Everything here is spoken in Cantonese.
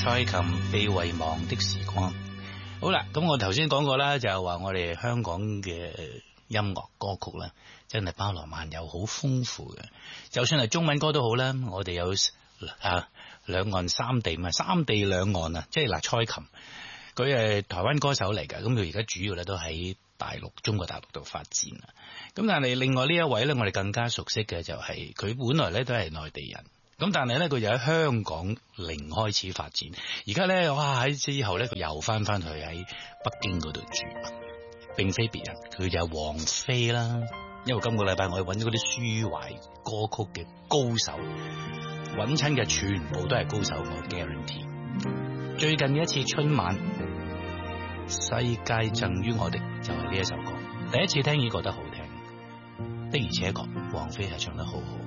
蔡琴被遺忘的時光。好啦，咁我頭先講過啦，就係話我哋香港嘅音樂歌曲咧，真係包羅萬有，好豐富嘅。就算係中文歌都好啦，我哋有兩岸三地，唔係三地兩岸啊，即係蔡琴，佢係台灣歌手嚟㗎，咁佢而家主要咧都喺中國大陸度發展啊。咁但係另外呢一位咧，我哋更加熟悉嘅就係佢本來咧都係內地人。咁但係咧，佢就喺香港零開始發展，而家咧，哇喺之後咧，佢又翻去喺北京嗰度住，並非別人，佢就係王菲啦。因為今個禮拜我哋揾咗嗰啲抒懷歌曲嘅高手，揾親嘅全部都係高手，我 guarantee。最近嘅一次春晚，世界贈予我的就係呢一首歌，第一次聽已覺得好聽，的而且確，王菲係唱得好好。